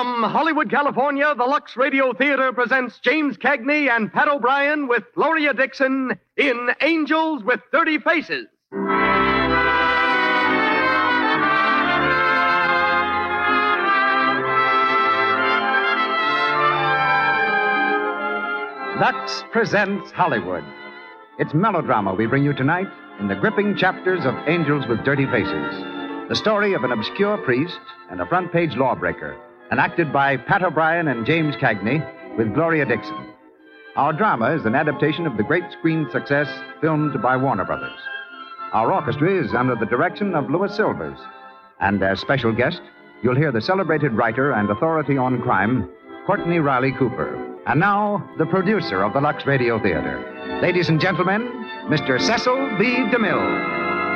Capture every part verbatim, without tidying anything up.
From Hollywood, California, the Lux Radio Theater presents James Cagney and Pat O'Brien with Gloria Dixon in Angels with Dirty Faces. Lux presents Hollywood. It's melodrama we bring you tonight in the gripping chapters of Angels with Dirty Faces. The story of an obscure priest and a front-page lawbreaker, enacted by Pat O'Brien and James Cagney with Gloria Dixon. Our drama is an adaptation of the great screen success filmed by Warner Brothers. Our orchestra is under the direction of Louis Silvers. And as special guest, you'll hear the celebrated writer and authority on crime, Courtney Riley Cooper. And now, the producer of the Lux Radio Theater. Ladies and gentlemen, Mister Cecil B. DeMille.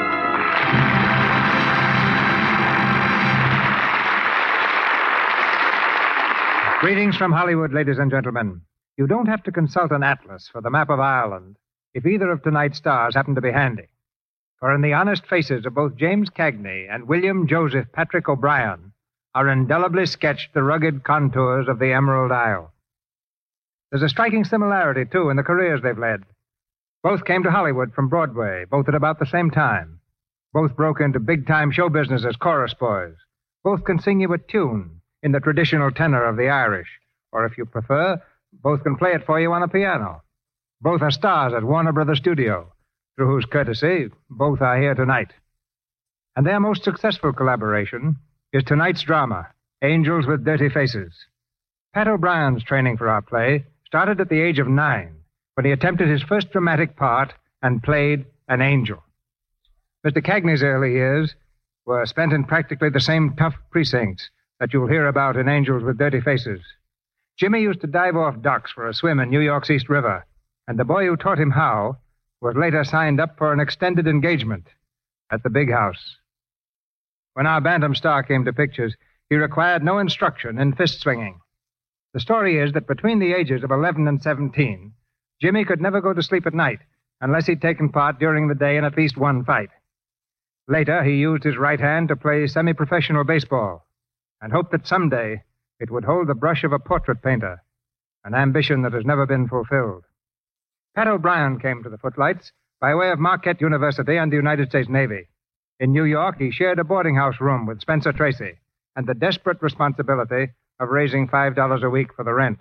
Greetings from Hollywood, ladies and gentlemen. You don't have to consult an atlas for the map of Ireland if either of tonight's stars happen to be handy. For in the honest faces of both James Cagney and William Joseph Patrick O'Brien are indelibly sketched the rugged contours of the Emerald Isle. There's a striking similarity, too, in the careers they've led. Both came to Hollywood from Broadway, both at about the same time. Both broke into big-time show business as chorus boys. Both can sing you a tune in the traditional tenor of the Irish. Or if you prefer, both can play it for you on a piano. Both are stars at Warner Brothers Studio, through whose courtesy both are here tonight. And their most successful collaboration is tonight's drama, Angels with Dirty Faces. Pat O'Brien's training for our play started at the age of nine, when he attempted his first dramatic part and played an angel. Mister Cagney's early years were spent in practically the same tough precincts that you'll hear about in Angels with Dirty Faces. Jimmy used to dive off docks for a swim in New York's East River, and the boy who taught him how was later signed up for an extended engagement at the big house. When our Bantam star came to pictures, he required no instruction in fist swinging. The story is that between the ages of eleven and seventeen, Jimmy could never go to sleep at night unless he'd taken part during the day in at least one fight. Later, he used his right hand to play semi-professional baseball and hoped that someday it would hold the brush of a portrait painter, an ambition that has never been fulfilled. Pat O'Brien came to the Footlights by way of Marquette University and the United States Navy. In New York, he shared a boarding house room with Spencer Tracy and the desperate responsibility of raising five dollars a week for the rent.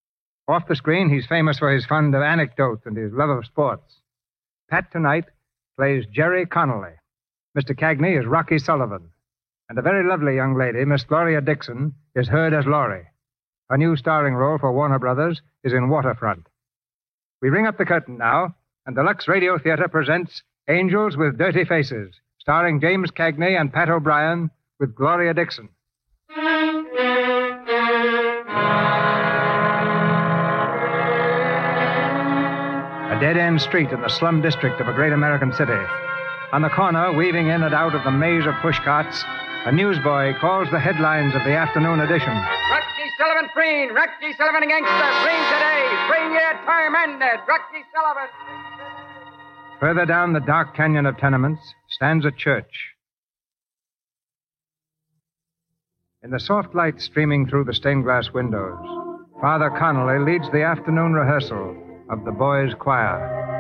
Off the screen, he's famous for his fund of anecdotes and his love of sports. Pat tonight plays Jerry Connolly. Mister Cagney is Rocky Sullivan. And a very lovely young lady, Miss Gloria Dixon, is heard as Laurie. Her new starring role for Warner Brothers is in Waterfront. We ring up the curtain now, and the Lux Radio Theater presents Angels with Dirty Faces, starring James Cagney and Pat O'Brien with Gloria Dixon. A dead-end street in the slum district of a great American city. On the corner, weaving in and out of the maze of pushcarts, a newsboy calls the headlines of the afternoon edition. Rocky Sullivan free, Rocky Sullivan a gangster, free today, free year term ended, Rocky Sullivan. Further down the dark canyon of tenements stands a church. In the soft light streaming through the stained glass windows, Father Connolly leads the afternoon rehearsal of the boys' choir.